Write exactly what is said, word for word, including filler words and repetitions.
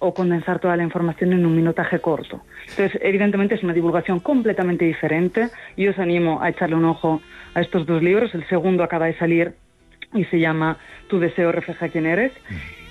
o condensar toda la información en un minutaje corto. Entonces, evidentemente es una divulgación completamente diferente y os animo a echarle un ojo a estos dos libros. El segundo acaba de salir y se llama Tu deseo refleja quién eres.